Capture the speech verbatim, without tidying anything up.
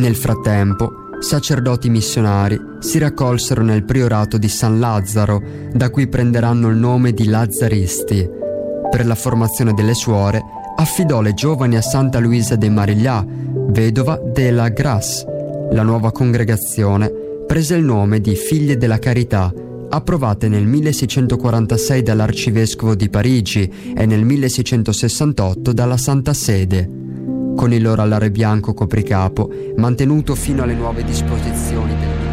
Nel frattempo, sacerdoti missionari si raccolsero nel priorato di San Lazzaro, da cui prenderanno il nome di Lazzaristi. Per la formazione delle suore affidò le giovani a Santa Luisa de Mariglià, vedova della Grasse. La nuova congregazione prese il nome di Figlie della Carità, approvate nel milleseicentoquarantasei dall'arcivescovo di Parigi e nel milleseicentosessantotto dalla Santa Sede. Con il loro alare bianco copricapo, mantenuto fino alle nuove disposizioni del